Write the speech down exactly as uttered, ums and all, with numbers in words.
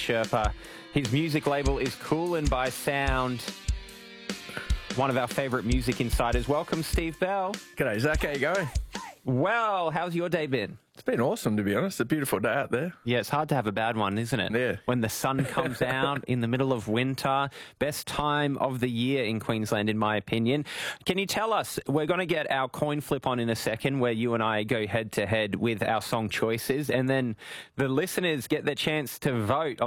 Sherpa. His music label is Cool and by Sound. One of our favourite music insiders. Welcome, Steve Bell. G'day, Zach. How you going? Well, how's your day been? It's been awesome, to be honest. It's a beautiful day out there. Yeah, it's hard to have a bad one, isn't it? Yeah. When the sun comes out in the middle of winter. Best time of the year in Queensland, in my opinion. Can you tell us, we're going to get our coin flip on in a second where you and I go head to head with our song choices, and then the listeners get the chance to vote